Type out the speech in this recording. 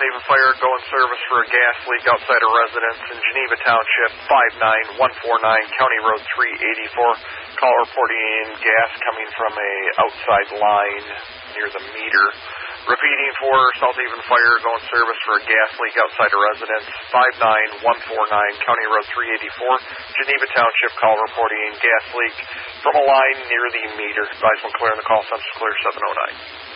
Haven Fire, go in service for a gas leak outside a residence in Geneva Township, 59149, County Road 384. Call reporting gas coming from a outside line near the meter. Repeating for South Haven Fire, go in service for a gas leak outside a residence, 59149, County Road 384, Geneva Township. Call reporting gas leak from a line near the meter. Advise when clear on the call, Central Clear 709.